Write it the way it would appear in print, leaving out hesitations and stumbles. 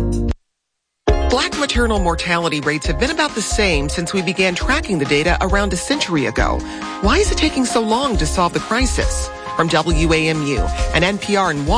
Black maternal mortality rates have been about the same since we began tracking the data around a century ago. Why is it taking so long to solve the crisis? From WAMU and NPR in Washington.